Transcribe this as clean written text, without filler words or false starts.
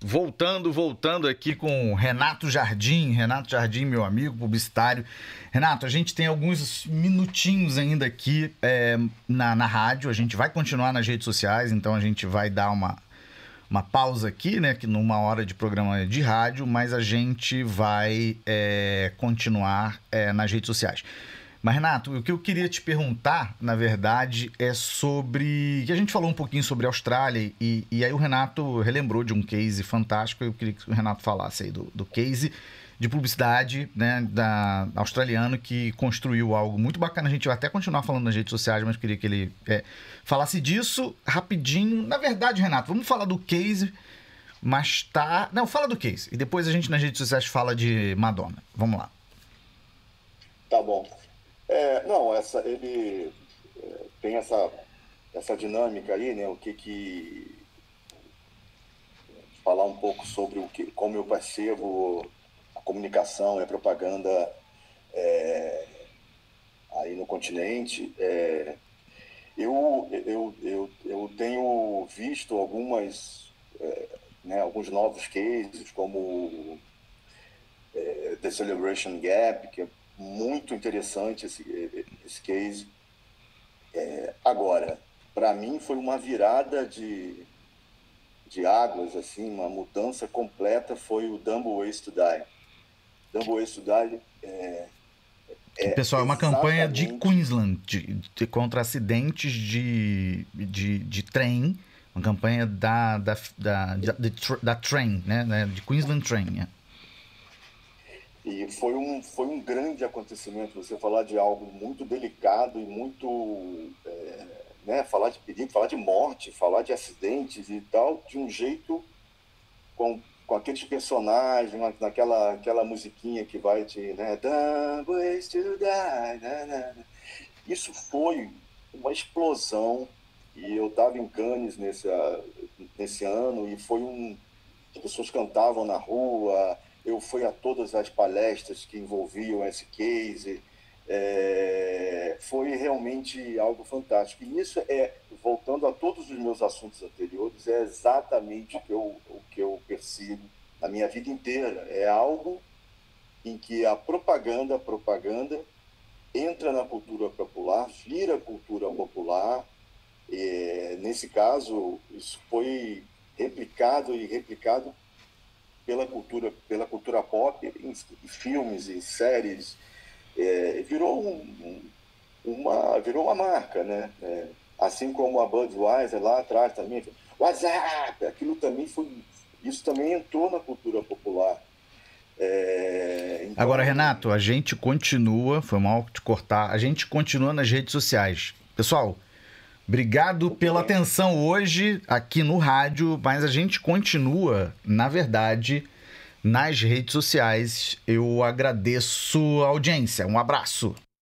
Voltando aqui com o Renato Jardim. Renato Jardim, meu amigo publicitário. Renato, a gente tem alguns minutinhos ainda aqui na rádio. A gente vai continuar nas redes sociais, então a gente vai dar uma pausa aqui, né? Que numa hora de programa de rádio, mas a gente vai continuar nas redes sociais. Mas, Renato, o que eu queria te perguntar, na verdade, é sobre... que a gente falou um pouquinho sobre a Austrália e aí o Renato relembrou de um case fantástico. Eu queria que o Renato falasse aí do case de publicidade, né, australiano, que construiu algo muito bacana. A gente vai até continuar falando nas redes sociais, mas queria que ele falasse disso rapidinho. Na verdade, Renato, vamos falar do case, mas tá... Não, fala do case. E depois a gente nas redes sociais fala de Madonna. Vamos lá. Tá bom. Ele tem essa dinâmica aí, né? Falar um pouco sobre como eu percebo a comunicação e a propaganda aí no continente. Eu tenho visto alguns novos cases, como The Celebration Gap, que é muito interessante esse case. Agora, para mim foi uma virada de águas, assim, uma mudança completa, foi o Dumb Ways to Die. Dumb Ways to Die pessoal, é uma campanha de Queensland contra acidentes de trem, uma campanha da Train, né, de Queensland Train, né? E foi um grande acontecimento, você falar de algo muito delicado e muito, falar de perigo, falar de morte, falar de acidentes e tal, de um jeito com aqueles personagens, naquela musiquinha que vai de, né, Dumb Ways to Die, Isso foi uma explosão, e eu estava em Cannes nesse ano, e as pessoas cantavam na rua. Eu fui a todas as palestras que envolviam esse case. Foi realmente algo fantástico. E isso voltando a todos os meus assuntos anteriores, é exatamente o que eu percebo na minha vida inteira. É algo em que a propaganda entra na cultura popular, vira cultura popular. Nesse caso, isso foi replicado pela cultura pop, em filmes e séries. Virou uma marca, né? Assim como a Budweiser lá atrás também, WhatsApp, isso também entrou na cultura popular. Então... Agora, Renato, a gente continua, foi mal te cortar, a gente continua nas redes sociais. Pessoal, obrigado pela atenção hoje aqui no rádio, mas a gente continua, na verdade, nas redes sociais. Eu agradeço a audiência. Um abraço.